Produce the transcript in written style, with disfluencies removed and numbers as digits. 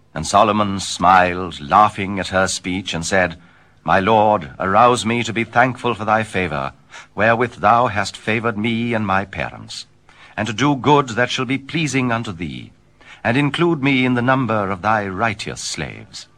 And Solomon smiled, laughing at her speech, and said, My lord, arouse me to be thankful for thy favor, wherewith thou hast favored me and my parents, and to do good that shall be pleasing unto thee, and include me in the number of thy righteous slaves.